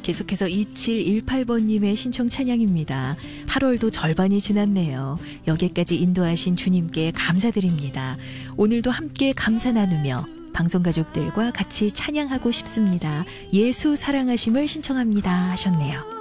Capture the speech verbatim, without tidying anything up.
계속해서 이칠일팔 번님의 신청 찬양입니다. 팔월도 절반이 지났네요. 여기까지 인도하신 주님께 감사드립니다. 오늘도 함께 감사 나누며 방송가족들과 같이 찬양하고 싶습니다. 예수 사랑하심을 신청합니다 하셨네요.